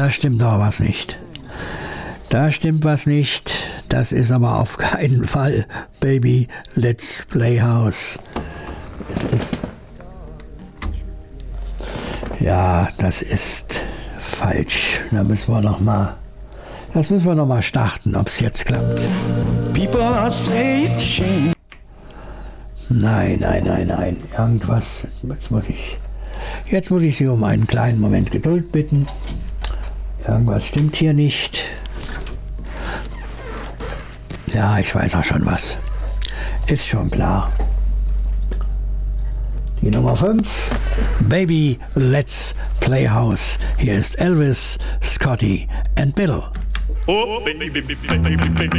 da stimmt doch was nicht. Da stimmt was nicht. Das ist aber auf keinen Fall Baby Let's Play House. Ja, das ist falsch. Da müssen wir noch mal starten, ob es jetzt klappt. People are saying shame. Nein. Irgendwas. Jetzt muss ich Sie um einen kleinen Moment Geduld bitten. Irgendwas stimmt hier nicht. Ja, ich weiß auch schon was. Ist schon klar. Die Nummer 5. Baby Let's Play House. Hier ist Elvis, Scotty and Bill. Oh, baby, baby, baby, baby.